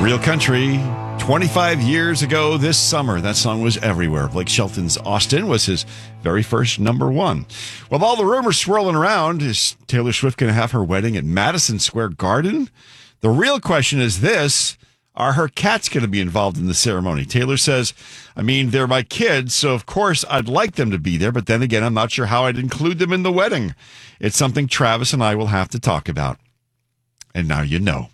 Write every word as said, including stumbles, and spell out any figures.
Real Country, twenty-five years ago this summer. That song was everywhere. Blake Shelton's Austin was his very first number one. With all the rumors swirling around, is Taylor Swift going to have her wedding at Madison Square Garden? The real question is this: are her cats going to be involved in the ceremony? Taylor says, I mean, they're my kids, so of course I'd like them to be there, but then again, I'm not sure how I'd include them in the wedding. It's something Travis and I will have to talk about. And now you know.